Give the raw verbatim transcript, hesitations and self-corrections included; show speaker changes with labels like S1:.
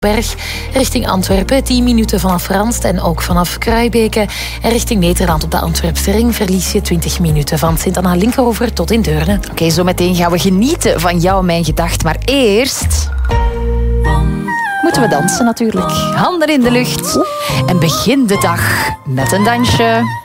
S1: Berg. Richting Antwerpen tien minuten vanaf Ranst en ook vanaf Kruibeke. En richting Nederland op de Antwerpse ring verlies je twintig minuten van Sint-Anna-Linkeroever tot in Deurne.
S2: Oké, okay, zo meteen gaan we genieten van jou, mijn gedacht. Maar eerst moeten we dansen natuurlijk. Handen in de lucht. En begin de dag met een dansje.